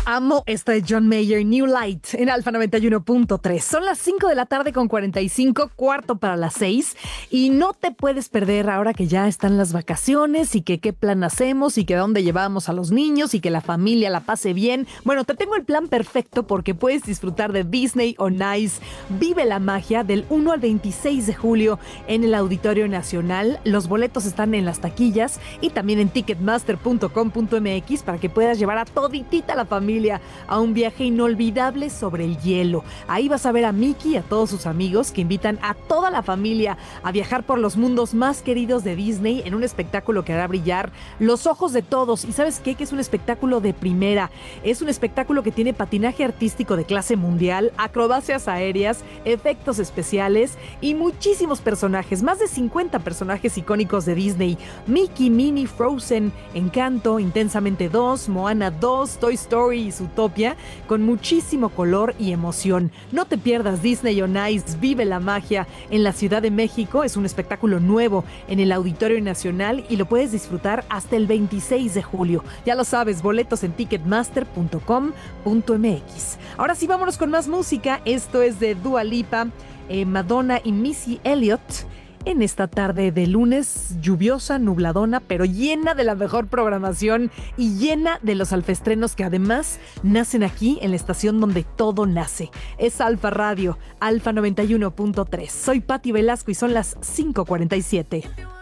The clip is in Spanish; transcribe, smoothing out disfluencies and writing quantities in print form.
Amo esta de John Mayer, New Light, en Alfa 91.3. Son las 5 de la tarde con 45, cuarto para las 6. Y no te puedes perder ahora que ya están las vacaciones y que qué plan hacemos y que dónde llevamos a los niños y que la familia la pase bien. Bueno, te tengo el plan perfecto porque puedes disfrutar de Disney on Ice. Vive la magia del 1 al 26 de julio en el Auditorio Nacional. Los boletos están en las taquillas y también en ticketmaster.com.mx para que puedas llevar a toditita la familia a un viaje inolvidable sobre el hielo. Ahí vas a ver a Mickey y a todos sus amigos que invitan a toda la familia a viajar por los mundos más queridos de Disney en un espectáculo que hará brillar los ojos de todos. ¿Y sabes qué? Que es un espectáculo de primera. Es un espectáculo que tiene patinaje artístico de clase mundial, acrobacias aéreas, efectos especiales y muchísimos personajes. Más de 50 personajes icónicos de Disney. Mickey, Minnie, Frozen, Encanto, Intensamente 2, Moana 2, Toy Story y Zootopia, con muchísimo color y emoción. No te pierdas Disney on Ice, vive la magia en la Ciudad de México. Es un espectáculo nuevo en el Auditorio Nacional y lo puedes disfrutar hasta el 26 de julio. Ya lo sabes, boletos en ticketmaster.com.mx. Ahora sí, vámonos con más música. Esto es de Dua Lipa, Madonna y Missy Elliott. En esta tarde de lunes, lluviosa, nubladona, pero llena de la mejor programación y llena de los alfestrenos que además nacen aquí en la estación donde todo nace. Es Alfa Radio, Alfa 91.3. Soy Pati Velasco y son las 5:47.